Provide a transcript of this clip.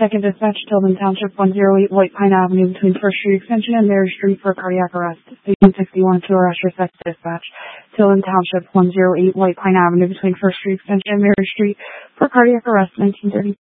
Second dispatch, Tilden Township, 108 White Pine Avenue between First Street Extension and Mary Street for cardiac arrest. Station 61 to arrest your second dispatch. Tilden Township, 108 White Pine Avenue between First Street Extension and Mary Street for cardiac arrest, 1930.